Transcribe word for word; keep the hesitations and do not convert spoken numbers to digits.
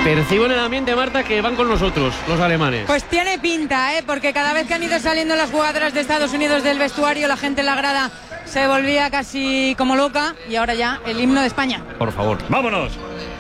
Percibo en el ambiente, Marta, que van con nosotros, los alemanes. Pues tiene pinta, ¿eh? Porque cada vez que han ido saliendo las jugadoras de Estados Unidos del vestuario, la gente en la grada se volvía casi como loca. Y ahora ya el himno de España. Por favor. ¡Vámonos!